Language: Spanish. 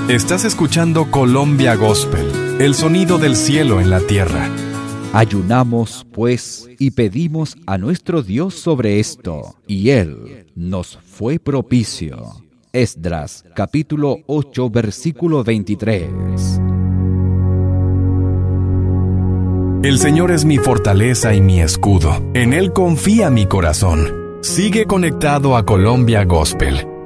Estás escuchando Colombia Gospel, el sonido del cielo en la tierra. Ayunamos, pues, y pedimos a nuestro Dios sobre esto, y Él nos fue propicio. Esdras, capítulo 8, versículo 23. El Señor es mi fortaleza y mi escudo. En Él confía mi corazón. Sigue conectado a Colombia Gospel.